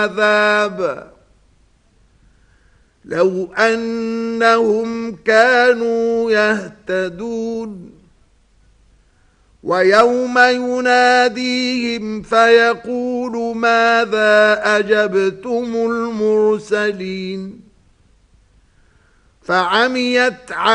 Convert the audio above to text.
عذاب لو أنهم كانوا يهتدون ويوم يناديهم فيقول ماذا أجبتم المرسلين فعميت